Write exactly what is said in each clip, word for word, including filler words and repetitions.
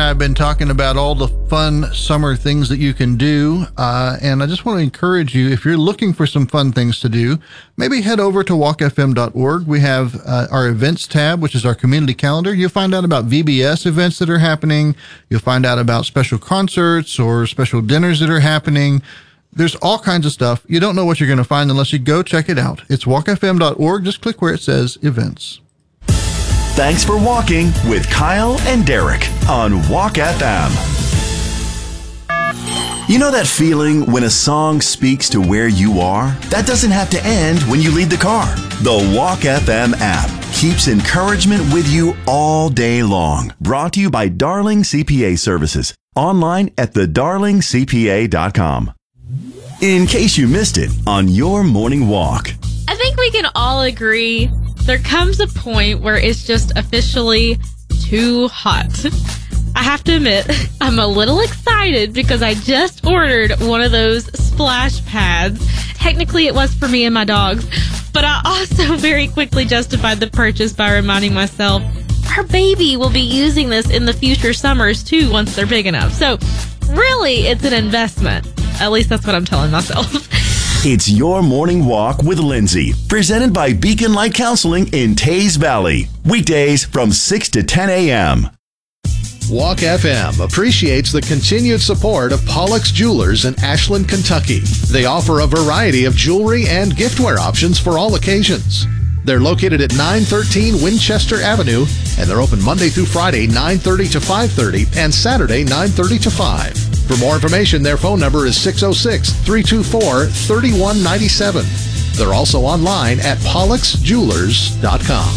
have been talking about all the fun summer things that you can do. Uh, and I just want to encourage you, if you're looking for some fun things to do, maybe head over to walk f m dot org. We have uh, our events tab, which is our community calendar. You'll find out about V B S events that are happening. You'll find out about special concerts or special dinners that are happening. There's all kinds of stuff. You don't know what you're going to find unless you go check it out. It's walk f m dot org. Just click where it says events. Thanks for walking with Kyle and Derek on Walk F M. You know that feeling when a song speaks to where you are? That doesn't have to end when you leave the car. The Walk F M app keeps encouragement with you all day long. Brought to you by Darling C P A Services. Online at the darling c p a dot com. In case you missed it on your morning walk. I think we can all agree there comes a point where it's just officially too hot. I have to admit, I'm a little excited because I just ordered one of those splash pads. Technically, it was for me and my dogs, but I also very quickly justified the purchase by reminding myself our baby will be using this in the future summers too once they're big enough. So really, it's an investment. At least that's what I'm telling myself. It's Your Morning Walk with Lindsay, presented by Beacon Light Counseling in Tays Valley. Weekdays from six to ten a.m. Walk F M appreciates the continued support of Pollock's Jewelers in Ashland, Kentucky. They offer a variety of jewelry and giftware options for all occasions. They're located at nine thirteen Winchester Avenue, and they're open Monday through Friday, nine thirty to five thirty, and Saturday, nine thirty to five. For more information, their phone number is six oh six, three two four, three one nine seven. They're also online at pollocks jewelers dot com.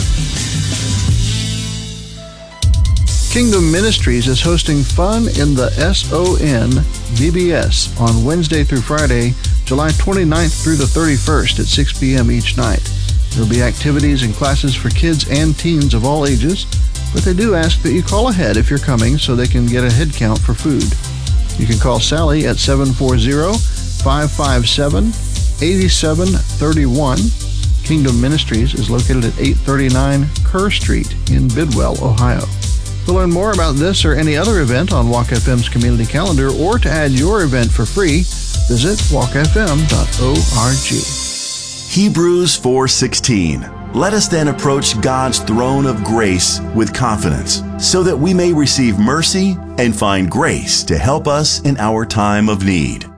Kingdom Ministries is hosting Fun in the S O N V B S on Wednesday through Friday, July twenty-ninth through the thirty-first at six p.m. each night. There will be activities and classes for kids and teens of all ages, but they do ask that you call ahead if you're coming so they can get a head count for food. You can call Sally at seven four zero, five five seven, eight seven three one. Kingdom Ministries is located at eight thirty-nine Kerr Street in Bidwell, Ohio. To learn more about this or any other event on Walk F M's community calendar or to add your event for free, visit walk f m dot org. Hebrews four sixteen. Let us then approach God's throne of grace with confidence, so that we may receive mercy and find grace to help us in our time of need.